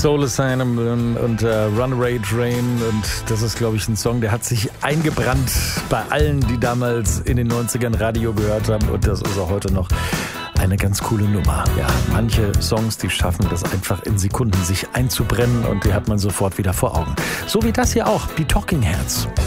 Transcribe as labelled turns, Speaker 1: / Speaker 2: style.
Speaker 1: Soul Asylum und Runaway Train. Und das ist, glaube ich, ein Song, der hat sich eingebrannt bei allen, die damals in den 90ern Radio gehört haben. Und das ist auch heute noch eine ganz coole Nummer. Ja, manche Songs, die schaffen das einfach in Sekunden, sich einzubrennen und die hat man sofort wieder vor Augen. So wie das hier auch, die Talking Heads.